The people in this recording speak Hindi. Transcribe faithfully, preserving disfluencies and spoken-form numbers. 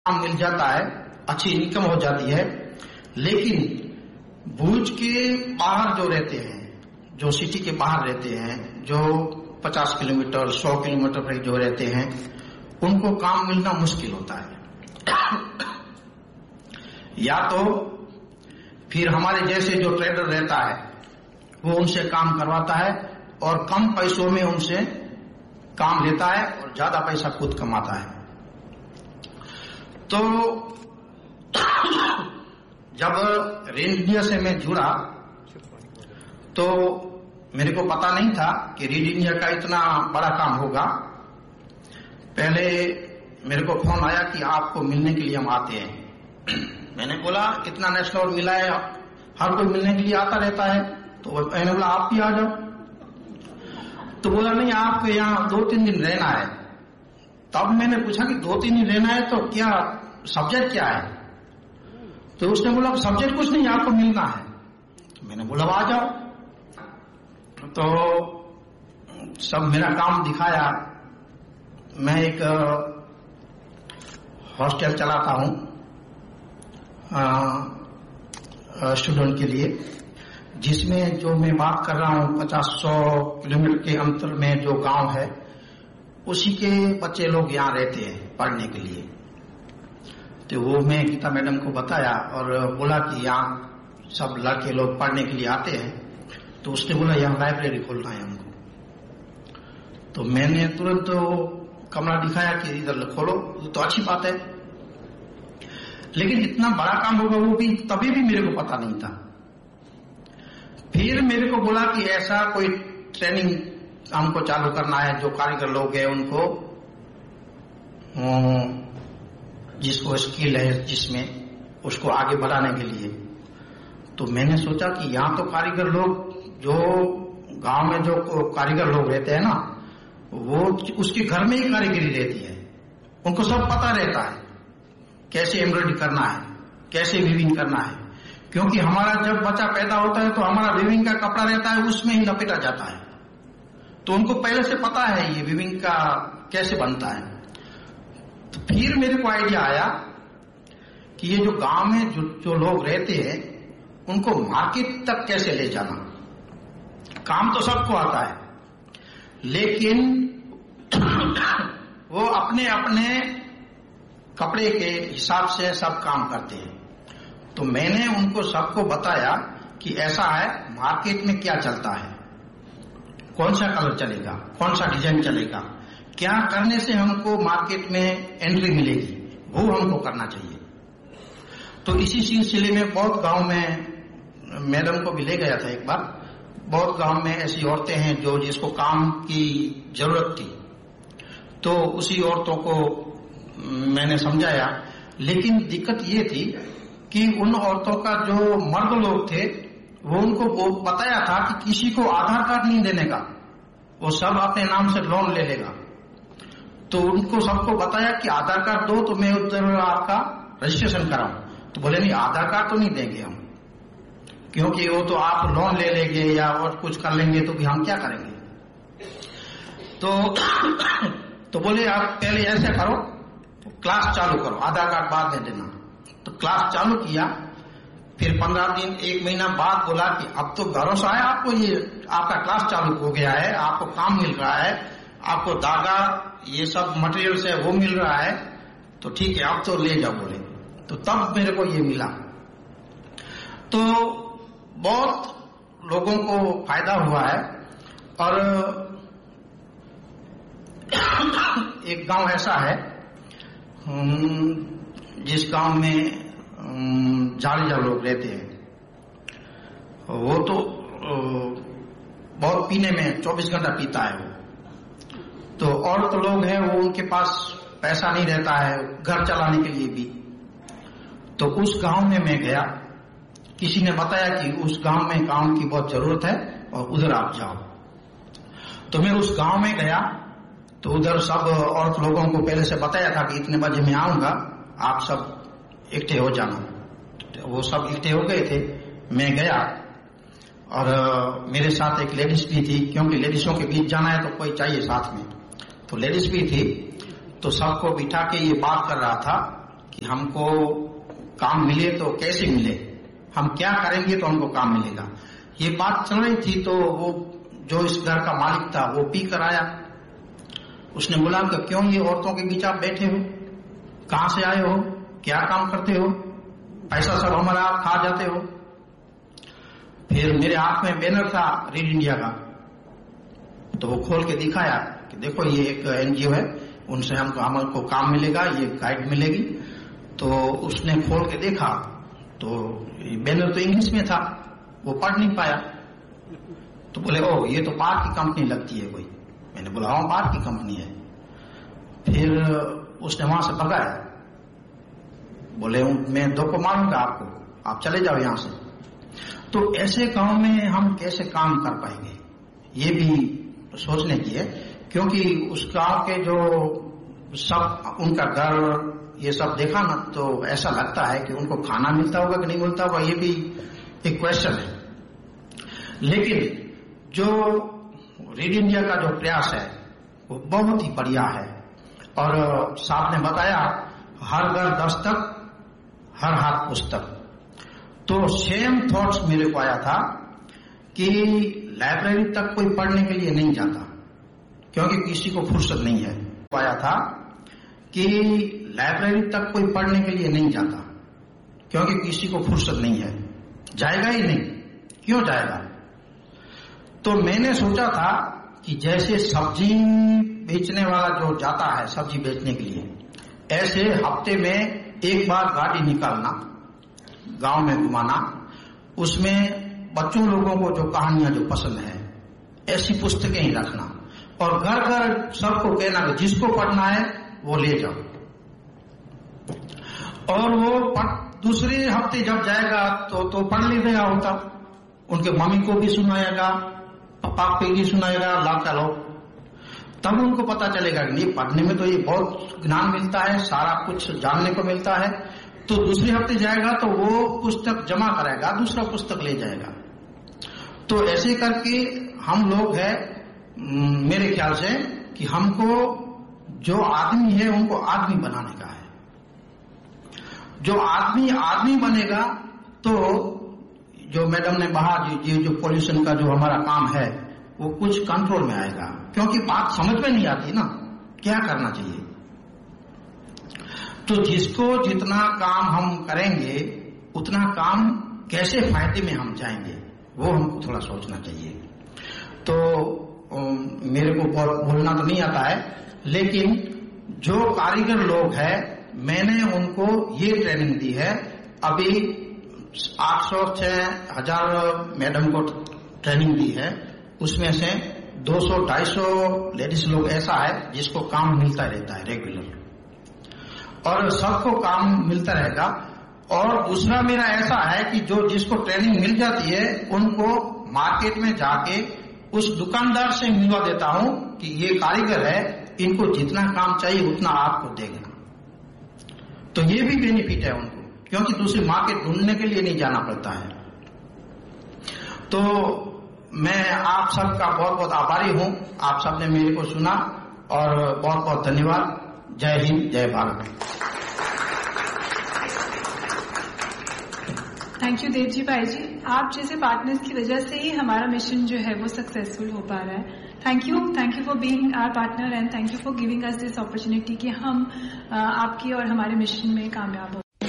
काम मिल जाता है, अच्छी इनकम हो जाती है। लेकिन भुज के बाहर जो रहते हैं, जो सिटी के बाहर रहते हैं, जो पचास किलोमीटर सौ किलोमीटर पर जो रहते हैं, उनको काम मिलना मुश्किल होता है। या तो फिर हमारे जैसे जो ट्रेडर रहता है वो उनसे काम करवाता है और कम पैसों में उनसे काम लेता है और ज्यादा पैसा खुद कमाता है। तो जब रेल इंडिया से मैं जुड़ा तो मेरे को पता नहीं था कि रीड इंडिया का इतना बड़ा काम होगा। पहले मेरे को फोन आया कि आपको मिलने के लिए हम आते हैं। मैंने बोला इतना नेशनल मिला है, हर कोई मिलने के लिए आता रहता है। तो मैंने बोला आप भी आ जाओ। तो बोला नहीं, आपको यहाँ दो तीन दिन रहना है। तब मैंने पूछा कि दो तीन दिन रहना है तो क्या सब्जेक्ट क्या है? तो उसने बोला सब्जेक्ट कुछ नहीं, आपको मिलना है। तो मैंने बोला आ जाओ। तो सब मेरा काम दिखाया। मैं एक हॉस्टल चलाता हूं स्टूडेंट के लिए, जिसमें जो मैं बात कर रहा हूं पचास सौ किलोमीटर के अंतर में जो गांव है, उसी के बच्चे लोग यहाँ रहते हैं पढ़ने के लिए। तो वो मैं गीता मैडम को बताया और बोला कि यहाँ सब लड़के लोग पढ़ने के लिए आते हैं। तो उसने बोला यहाँ लाइब्रेरी खोलना है हमको। तो मैंने तुरंत तो कमरा दिखाया कि इधर खोलो, तो अच्छी बात है। लेकिन इतना बड़ा काम होगा वो भी तभी भी मेरे को पता नहीं था। फिर मेरे को बोला कि ऐसा कोई ट्रेनिंग हमको चालू करना है, जो कारीगर लोग हैं उनको, जिसको स्किल है जिसमें, उसको आगे बढ़ाने के लिए। तो मैंने सोचा कि यहाँ तो कारीगर लोग, जो गांव में जो कारीगर लोग रहते हैं ना, वो उसके घर में ही कारीगरी रहती है, उनको सब पता रहता है कैसे एम्ब्रॉयडरी करना है, कैसे वीविंग करना है। क्योंकि हमारा जब बच्चा पैदा होता है तो हमारा वीविंग का कपड़ा रहता है, उसमें ही लपेटा जाता है। तो उनको पहले से पता है ये वीविंग का कैसे बनता है। तो फिर मेरे को आइडिया आया कि ये जो गांव में जो, जो लोग रहते हैं उनको मार्केट तक कैसे ले जाना। काम तो सबको आता है, लेकिन वो अपने अपने कपड़े के हिसाब से सब काम करते हैं। तो मैंने उनको सबको बताया कि ऐसा है, मार्केट में क्या चलता है, कौन सा कलर चलेगा, कौन सा डिजाइन चलेगा, क्या करने से हमको मार्केट में एंट्री मिलेगी, वो हमको करना चाहिए। तो इसी सिलसिले में बहुत गांव में मैडम को भी ले गया था एक बार। बहुत गांव में ऐसी औरतें हैं जो जिसको काम की जरूरत थी, तो उसी औरतों को मैंने समझाया। लेकिन दिक्कत ये थी कि उन औरतों का जो मर्द लोग थे वो उनको वो बताया था कि किसी को आधार कार्ड नहीं देने का, वो सब अपने नाम से लोन ले लेगा। तो उनको सबको बताया कि आधार कार्ड दो तो मैं उधर आपका रजिस्ट्रेशन कराऊं। तो बोले नहीं, आधार कार्ड तो नहीं देंगे हम, क्योंकि वो तो आप लोन ले लेंगे या और कुछ कर लेंगे तो भी हम क्या करेंगे। तो तो बोले आप पहले ऐसे करो, क्लास चालू करो, आधार कार्ड बाद में देना। तो क्लास चालू किया। फिर पंद्रह दिन एक महीना बाद बोला कि अब तो भरोसा है आपको, ये आपका क्लास चालू हो गया है, आपको काम मिल रहा है, आपको धागा ये सब मटेरियल से वो मिल रहा है, तो ठीक है अब तो ले जाओ बोले। तो तब मेरे को ये मिला। तो बहुत लोगों को फायदा हुआ है। और एक गांव ऐसा है जिस गांव में जाड़िया लोग रहते हैं, वो तो बहुत पीने में चौबीस घंटा पीता है वो। तो और तो लोग हैं वो उनके पास पैसा नहीं रहता है घर चलाने के लिए भी। तो उस गांव में मैं गया, किसी ने बताया कि उस गांव में काम की बहुत जरूरत है और उधर आप जाओ। तो मैं उस गांव में गया तो उधर सब औरत लोगों को पहले से बताया था कि इतने बजे मैं आऊंगा, आप सब इकट्ठे हो जाना। तो वो सब इकट्ठे हो गए थे। मैं गया और मेरे साथ एक लेडीज भी थी, क्योंकि लेडीजों के बीच जाना है तो कोई चाहिए साथ में। तो लेडीज भी थी। तो सबको बिठा के ये बात कर रहा था हमको काम मिले तो कैसे मिले, हम क्या करेंगे तो हमको काम मिलेगा। ये बात चल रही थी तो वो जो इस घर का मालिक था वो पी कर आया। उसने बोला कि क्यों ये औरतों के बीच आप बैठे हो, कहां से आए हो, क्या काम करते हो, पैसा सब हमारा आप खा जाते हो। फिर मेरे हाथ में बैनर था रीड इंडिया का, तो वो खोल के दिखाया कि देखो ये एक एनजीओ है, उनसे हमको हमको काम मिलेगा, ये गाइड मिलेगी। तो उसने खोल के देखा तो बैनर तो इंग्लिश में था, वो पढ़ नहीं पाया। तो बोले ओ ये तो बाहर की कंपनी लगती है कोई। मैंने बोला हाँ बाहर की कंपनी है। फिर उसने वहां से भगाया, बोले मैं दो को मारूंगा आपको, आप चले जाओ यहां से। तो ऐसे गांव में हम कैसे काम कर पाएंगे, ये भी सोचने की है, क्योंकि उस गांव के जो सब उनका घर ये सब देखा ना तो ऐसा लगता है कि उनको खाना मिलता होगा कि नहीं मिलता होगा, ये भी एक क्वेश्चन है। लेकिन जो रीड इंडिया का जो प्रयास है वो बहुत ही बढ़िया है। और साहब ने बताया हर घर दस्तक हर हाथ पुस्तक, तो सेम थॉट्स मेरे को आया था कि लाइब्रेरी तक कोई पढ़ने के लिए नहीं जाता क्योंकि किसी को फुर्सत नहीं है। आया था कि लाइब्रेरी तक कोई पढ़ने के लिए नहीं जाता क्योंकि किसी को फुर्सत नहीं है, जाएगा ही नहीं, क्यों जाएगा। तो मैंने सोचा था कि जैसे सब्जी बेचने वाला जो जाता है सब्जी बेचने के लिए, ऐसे हफ्ते में एक बार गाड़ी निकालना, गांव में घुमाना, उसमें बच्चों लोगों को जो कहानियां जो पसंद है ऐसी पुस्तकें ही रखना, और घर घर सबको कहना कि जिसको पढ़ना है वो ले जाओ। और वो दूसरे हफ्ते जब जाएगा तो तो पढ़ ले गया होता, उनके मम्मी को भी सुनाएगा, पापा को भी सुनाएगा, लाता लो, तब उनको पता चलेगा कि नहीं पढ़ने में तो ये बहुत ज्ञान मिलता है, सारा कुछ जानने को मिलता है। तो दूसरे हफ्ते जाएगा तो वो पुस्तक जमा करेगा, दूसरा पुस्तक ले जाएगा। तो ऐसे करके हम लोग है, मेरे ख्याल से कि हमको जो आदमी है उनको आदमी बनाने का है। जो आदमी आदमी बनेगा तो जो मैडम ने कहा ये जो पॉल्यूशन का जो हमारा काम है वो कुछ कंट्रोल में आएगा, क्योंकि बात समझ में नहीं आती ना क्या करना चाहिए। तो जिसको जितना काम हम करेंगे उतना काम कैसे फायदे में हम जाएंगे वो हमको थोड़ा सोचना चाहिए। तो मेरे को बोलना तो नहीं आता है, लेकिन जो कारीगर लोग हैं मैंने उनको ये ट्रेनिंग दी है। अभी आठ सौ छह हजार मैडम को ट्रेनिंग दी है, उसमें से दो सौ ढाई सौ लेडीज लोग ऐसा है जिसको काम मिलता रहता है रेगुलर, और सबको काम मिलता रहेगा। और दूसरा मेरा ऐसा है कि जो जिसको ट्रेनिंग मिल जाती है उनको मार्केट में जाके उस दुकानदार से मिलवा देता हूं कि ये कारीगर है, इनको जितना काम चाहिए उतना आपको देगा। तो ये भी बेनिफिट है उनको, क्योंकि दूसरी मार्केट ढूंढने के लिए नहीं जाना पड़ता है। तो मैं आप सबका बहुत बहुत आभारी हूं, आप सबने मेरे को सुना, और बहुत बहुत धन्यवाद। जय हिंद, जय भारत। थैंक यू देव जी भाई जी, आप जैसे पार्टनर्स की वजह से ही हमारा मिशन जो है वो सक्सेसफुल हो पा रहा है। Thank you thank you for being our partner and thank you for giving us this opportunity कि हम आपकी और हमारे मिशन में कामयाब हो।